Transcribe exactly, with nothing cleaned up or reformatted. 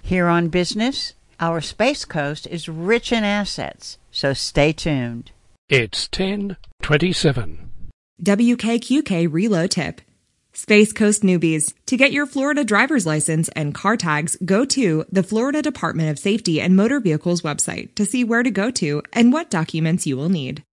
Here on Business, our Space Coast is rich in assets, so stay tuned. It's ten twenty-seven. W K Q K reload tip. Space Coast newbies. To get your Florida driver's license and car tags, go to the Florida Department of Safety and Motor Vehicles website to see where to go to and what documents you will need.